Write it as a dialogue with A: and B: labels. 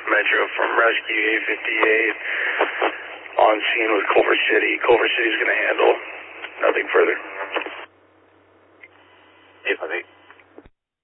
A: Metro from Rescue 858 on scene with Culver City. Culver City's going to handle. Nothing further.